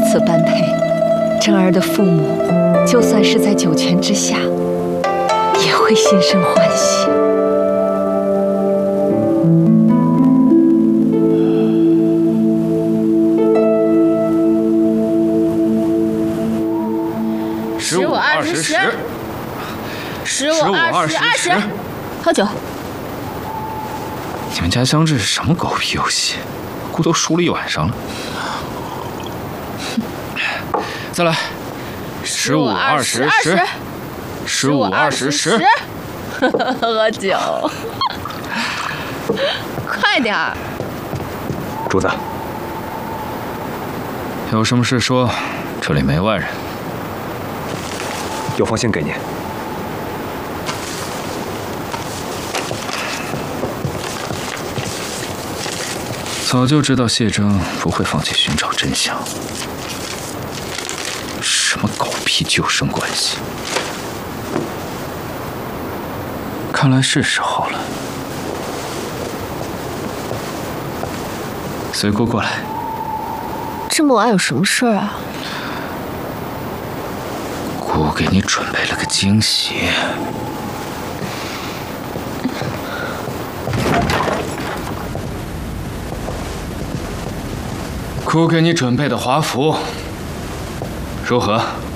此般配，真儿的父母就算是在九泉之下，也会心生欢喜。 15、20、10。15、20、20。 喝酒。 你们家乡这是什么狗屁游戏？姑都输了一晚上了。再来。15、20、10。15、20、10。 喝酒。快点儿。 主子， 有什么事说，这里没外人。 有封信给您。 早就知道谢征不会放弃寻找真相。什么狗屁救生关系？看来是时候了。随姑过来。 这么晚有什么事儿啊？ 姑给你准备了个惊喜。姑给你准备的华服，如何？